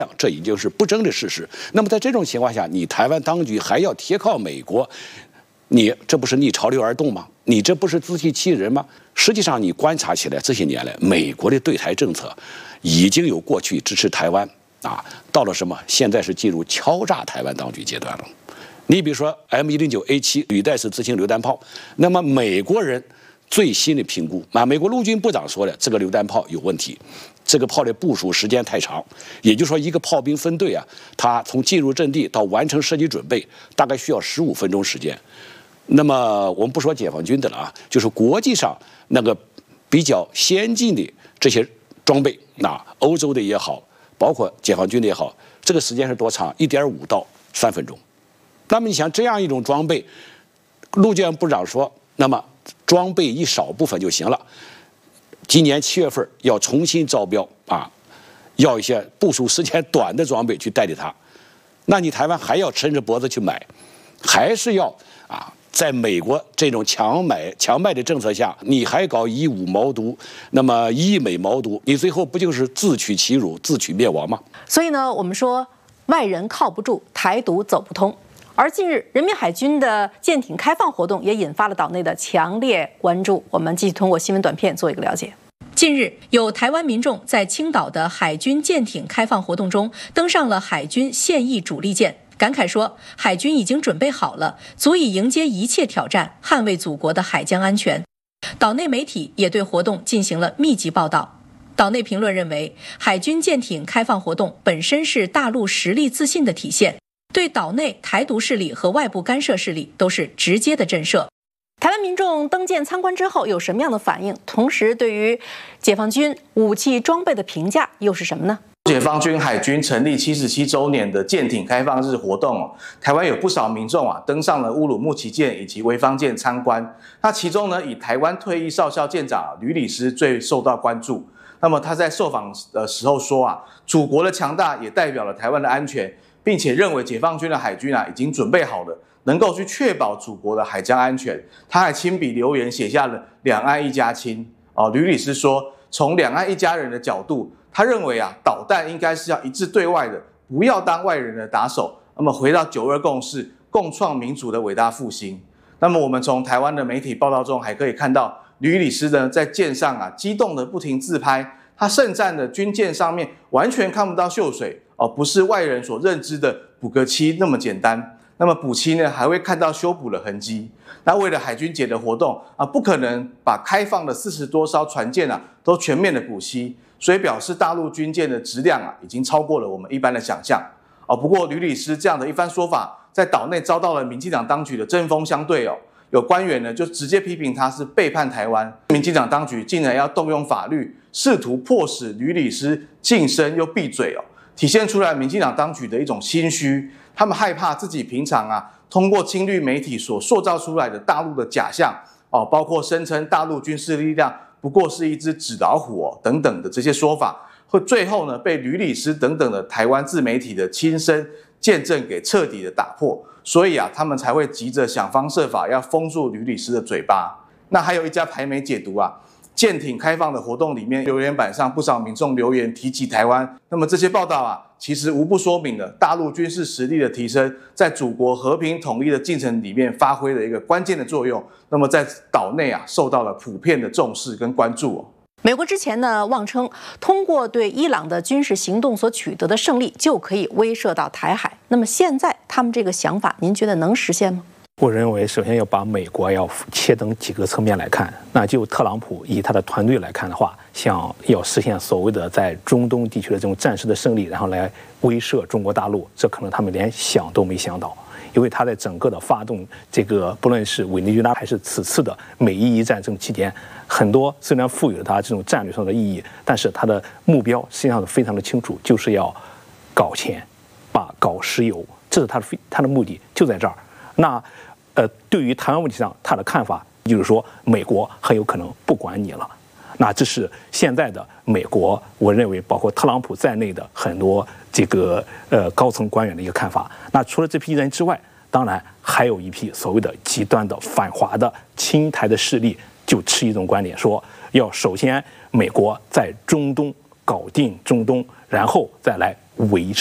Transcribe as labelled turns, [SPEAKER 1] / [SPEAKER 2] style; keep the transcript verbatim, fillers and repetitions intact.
[SPEAKER 1] 这已经是不争的事实。那么在这种情况下，你台湾当局还要贴靠美国，你这不是逆潮流而动吗？你这不是自欺欺人吗？实际上，你观察起来，这些年来，美国的对台政策已经有过去支持台湾啊，到了什么？现在是进入敲诈台湾当局阶段了。你比如说 M 一零九 A 七履带式自行榴弹炮，那么美国人最新的评估啊，美国陆军部长说的，这个榴弹炮有问题。这个炮的部署时间太长，也就是说，一个炮兵分队啊，他从进入阵地到完成射击准备，大概需要十五分钟时间。那么我们不说解放军的了啊，就是国际上那个比较先进的这些装备，那欧洲的也好，包括解放军的也好，这个时间是多长？一点五到三分钟。那么你想这样一种装备，陆军部长说，那么装备一少部分就行了。今年七月份要重新招标啊，要一些部署时间短的装备去代替它。那你台湾还要抻着脖子去买，还是要啊，在美国这种强买强卖的政策下，你还搞以武谋独，那么以美谋独，你最后不就是自取其辱、自取灭亡吗？
[SPEAKER 2] 所以呢，我们说外人靠不住，台独走不通。而近日，人民海军的舰艇开放活动也引发了岛内的强烈关注。我们继续通过新闻短片做一个了解。近日，有台湾民众在青岛的海军舰艇开放活动中登上了海军现役主力舰，感慨说，海军已经准备好了，足以迎接一切挑战，捍卫祖国的海疆安全。岛内媒体也对活动进行了密集报道。岛内评论认为，海军舰艇开放活动本身是大陆实力自信的体现，对岛内台独势力和外部干涉势力都是直接的震慑。台湾民众登舰参观之后有什么样的反应？同时，对于解放军武器装备的评价又是什么呢？
[SPEAKER 3] 解放军海军成立七十七周年的舰艇开放日活动哦，台湾有不少民众啊登上了乌鲁木齐舰以及潍坊舰参观。那其中呢，以台湾退役少校舰长吕礼师最受到关注。那么他在受访的时候说啊，祖国的强大也代表了台湾的安全，并且认为解放军的海军啊已经准备好了，能够去确保祖国的海疆安全。他还亲笔留言写下了“两岸一家亲”。哦，吕律师说，从两岸一家人的角度，他认为啊，导弹应该是要一致对外的，不要当外人的打手。那么回到九二共识，共创民主的伟大复兴。那么我们从台湾的媒体报道中还可以看到，吕律师呢在舰上啊激动的不停自拍，他盛赞的军舰上面完全看不到锈水哦，不是外人所认知的补个漆那么简单。那么补漆呢，还会看到修补的痕迹。那为了海军节的活动啊，不可能把开放的四十多艘船舰啊都全面的补漆，所以表示大陆军舰的质量啊已经超过了我们一般的想象。哦，不过吕律师这样的一番说法，在岛内遭到了民进党当局的针锋相对哦。有官员呢就直接批评他是背叛台湾，民进党当局竟然要动用法律，试图迫使吕律师晋升又闭嘴哦，体现出来民进党当局的一种心虚。他们害怕自己平常啊，通过亲绿媒体所塑造出来的大陆的假象哦，包括声称大陆军事力量不过是一只纸老虎哦等等的这些说法，会最后呢被吕律师等等的台湾自媒体的亲身见证给彻底的打破。所以啊，他们才会急着想方设法要封住吕律师的嘴巴。那还有一家台媒解读啊，舰艇开放的活动里面，留言板上不少民众留言提起台湾。那么这些报道啊，其实无不说明了大陆军事实力的提升，在祖国和平统一的进程里面发挥了一个关键的作用。那么在岛内啊，受到了普遍的重视跟关注哦。
[SPEAKER 2] 美国之前呢妄称，通过对伊朗的军事行动所取得的胜利，就可以威慑到台海。那么现在他们这个想法，您觉得能实现吗？
[SPEAKER 4] 我认为，首先要把美国要切成几个层面来看。那就特朗普以他的团队来看的话，想要实现所谓的在中东地区的这种战时的胜利，然后来威慑中国大陆，这可能他们连想都没想到。因为他在整个的发动这个，不论是委内瑞拉还是此次的美伊伊战争期间，很多虽然赋予了他这种战略上的意义，但是他的目标实际上是非常的清楚，就是要搞钱，把搞石油，这是他的他的目的就在这儿。那呃，对于台湾问题上，他的看法就是说，美国很有可能不管你了。那这是现在的美国，我认为包括特朗普在内的很多这个呃高层官员的一个看法。那除了这批人之外，当然还有一批所谓的极端的反华的亲台的势力，就持一种观点，说要首先美国在中东搞定中东，然后再来维